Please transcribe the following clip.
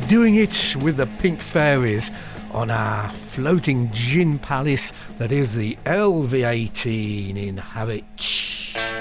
doing it with the Pink Fairies on our floating gin palace that is the LV18 in Harwich.